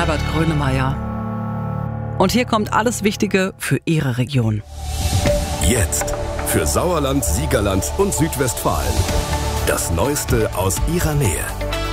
Herbert Grönemeyer. Und hier kommt alles Wichtige für Ihre Region. Jetzt für Sauerland, Siegerland und Südwestfalen. Das Neueste aus Ihrer Nähe.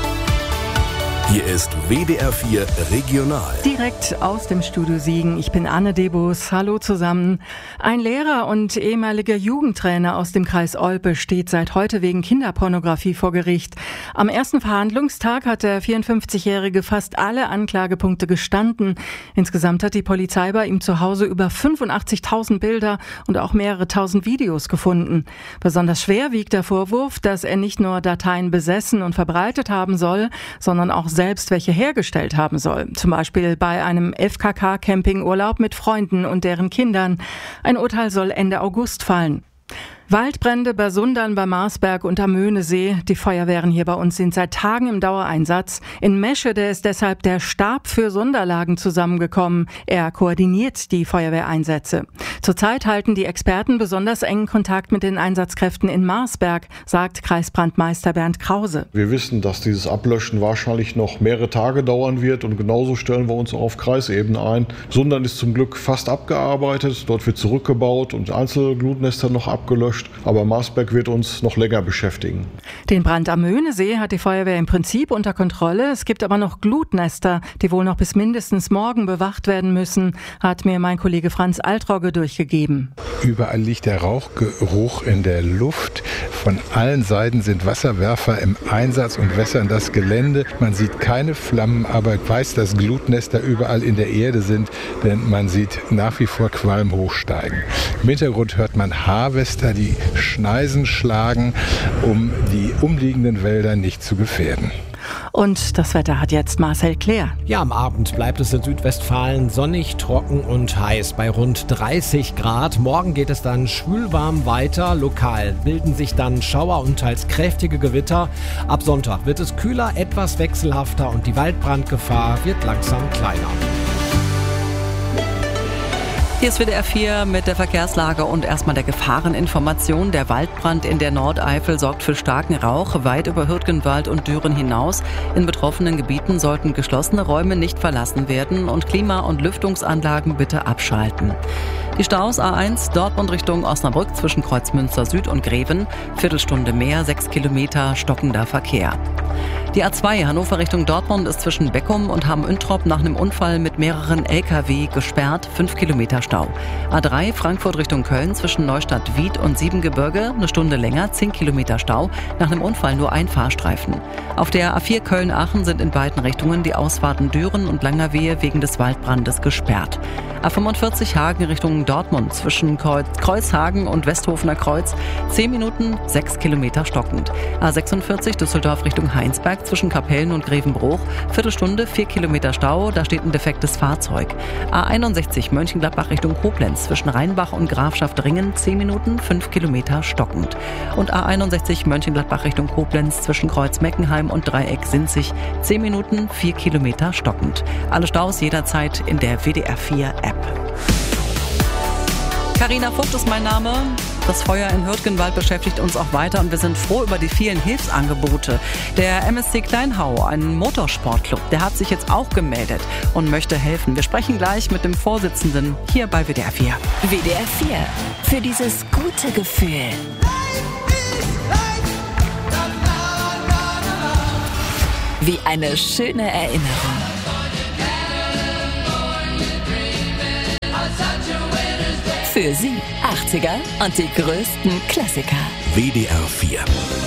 Hier ist WDR 4 Regional. Direkt aus dem Studio Siegen. Ich bin Anne Debus. Hallo zusammen. Ein Lehrer und ehemaliger Jugendtrainer aus dem Kreis Olpe steht seit heute wegen Kinderpornografie vor Gericht. Am ersten Verhandlungstag hat der 54-Jährige fast alle Anklagepunkte gestanden. Insgesamt hat die Polizei bei ihm zu Hause über 85.000 Bilder und auch mehrere tausend Videos gefunden. Besonders schwer wiegt der Vorwurf, dass er nicht nur Dateien besessen und verbreitet haben soll, sondern auch selbst welche hergestellt haben soll. Zum Beispiel bei einem FKK-Campingurlaub mit Freunden und deren Kindern. Ein Urteil soll Ende August fallen. Waldbrände bei Sundern, bei Marsberg und am Möhnesee. Die Feuerwehren hier bei uns sind seit Tagen im Dauereinsatz. In Meschede ist deshalb der Stab für Sonderlagen zusammengekommen. Er koordiniert die Feuerwehreinsätze. Zurzeit halten die Experten besonders engen Kontakt mit den Einsatzkräften in Marsberg, sagt Kreisbrandmeister Bernd Krause. Wir wissen, dass dieses Ablöschen wahrscheinlich noch mehrere Tage dauern wird und genauso stellen wir uns auch auf Kreisebene ein. Sundern ist zum Glück fast abgearbeitet, dort wird zurückgebaut und Einzelglutnester noch abgelöscht. Aber Marsberg wird uns noch länger beschäftigen. Den Brand am Möhnesee hat die Feuerwehr im Prinzip unter Kontrolle. Es gibt aber noch Glutnester, die wohl noch bis mindestens morgen bewacht werden müssen, hat mir mein Kollege Franz Altrogge durchgegeben. Überall liegt der Rauchgeruch in der Luft. Von allen Seiten sind Wasserwerfer im Einsatz und wässern das Gelände. Man sieht keine Flammen, aber weiß, dass Glutnester überall in der Erde sind, denn man sieht nach wie vor Qualm hochsteigen. Im Hintergrund hört man Harvester, die Schneisen schlagen, um die umliegenden Wälder nicht zu gefährden. Und das Wetter hat jetzt Marcel Claire. Ja, am Abend bleibt es in Südwestfalen sonnig, trocken und heiß bei rund 30 Grad. Morgen geht es dann schwülwarm weiter. Lokal bilden sich dann Schauer und teils kräftige Gewitter. Ab Sonntag wird es kühler, etwas wechselhafter und die Waldbrandgefahr wird langsam kleiner. Hier ist WDR 4 mit der Verkehrslage und erstmal der Gefahreninformation. Der Waldbrand in der Nordeifel sorgt für starken Rauch weit über Hürtgenwald und Düren hinaus. In betroffenen Gebieten sollten geschlossene Räume nicht verlassen werden und Klima- und Lüftungsanlagen bitte abschalten. Die Staus A1 Dortmund Richtung Osnabrück zwischen Kreuzmünster Süd und Greven. Viertelstunde mehr, 6 Kilometer stockender Verkehr. Die A2 Hannover Richtung Dortmund ist zwischen Beckum und Hamm-Üntrop nach einem Unfall mit mehreren Lkw gesperrt, 5 Kilometer Stau. A3 Frankfurt Richtung Köln zwischen Neustadt-Wied und Siebengebirge, eine Stunde länger, 10 Kilometer Stau, nach einem Unfall nur ein Fahrstreifen. Auf der A4 Köln-Aachen sind in beiden Richtungen die Ausfahrten Düren und Langerwehe wegen des Waldbrandes gesperrt. A45 Hagen Richtung Dortmund zwischen Kreuzhagen und Westhofener Kreuz, 10 Minuten, 6 Kilometer stockend. A46 Düsseldorf Richtung Heinsberg zwischen Kapellen und Grevenbruch, Viertelstunde, 4 Kilometer Stau, da steht ein defektes Fahrzeug. A61 Mönchengladbach Richtung Koblenz zwischen Rheinbach und Grafschaft Ringen, 10 Minuten, 5 Kilometer stockend. Und A61 Mönchengladbach Richtung Koblenz zwischen Kreuz Meckenheim und Dreieck Sinzig, 10 Minuten, 4 Kilometer stockend. Alle Staus jederzeit in der WDR 4 App. Carina Vogt ist mein Name. Das Feuer in Hürtgenwald beschäftigt uns auch weiter und wir sind froh über die vielen Hilfsangebote. Der MSC Kleinhau, ein Motorsportclub, der hat sich jetzt auch gemeldet und möchte helfen. Wir sprechen gleich mit dem Vorsitzenden hier bei WDR 4. WDR 4, für dieses gute Gefühl. Wie eine schöne Erinnerung. Für Sie 80er und die größten Klassiker. WDR 4